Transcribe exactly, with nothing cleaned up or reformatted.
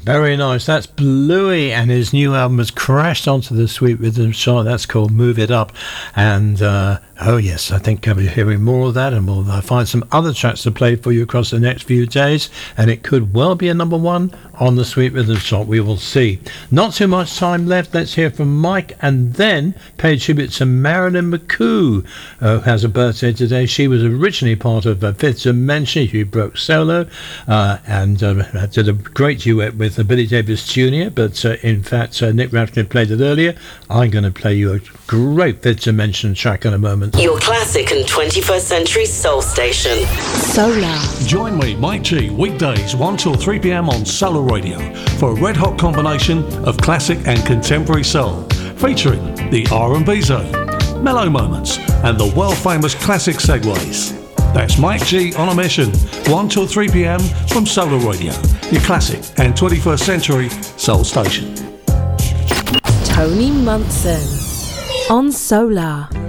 Very nice. That's Bluey, and his new album has crashed onto the Sweet Rhythm chart. That's called Move It Up. And uh, oh yes, I think I'll be hearing more of that, and we'll uh, find some other tracks to play for you across the next few days, and it could well be a number one on the Sweet Rhythm chart. We will see. Not too much time left. Let's hear from Mike, and then pay tribute to Marilyn McCoo, uh, who has a birthday today. She was originally part of uh, Fifth Dimension. She broke solo uh, and uh, did a great duet with uh, Billy Davis Junior But uh, in fact, uh, Nick Ratcliffe played it earlier. I'm going to play you a great Fifth Dimension track in a moment. Your classic and twenty-first century soul station. Solar. Join me, Mike G, weekdays one till three p.m. on Solar Radio for a red-hot combination of classic and contemporary soul, featuring the R and B zone, mellow moments, and the world-famous classic segues. That's Mike G on a mission, one till three p.m. from Solar Radio, your classic and twenty-first century soul station. Tony Munson on Solar.